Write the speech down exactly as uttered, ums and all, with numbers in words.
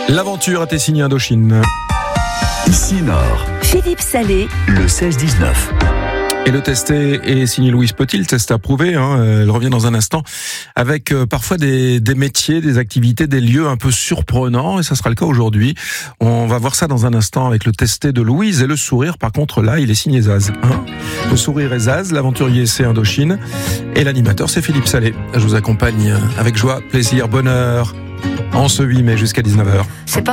L'aventure a été signée Indochine. Ici Nord, Philippe Salé, le seize dix-neuf. Et le testé est signé Louise Petit, le test approuvé. Hein, elle revient dans un instant avec euh, parfois des, des métiers, des activités, des lieux un peu surprenants. Et ça sera le cas aujourd'hui. On va voir ça dans un instant avec le testé de Louise. Et le sourire, par contre, là, il est signé Zaz. Hein. Le sourire est Zaz, l'aventurier c'est Indochine. Et l'animateur c'est Philippe Salé. Je vous accompagne avec joie, plaisir, bonheur en ce huit mai jusqu'à dix-neuf heures. c'est pas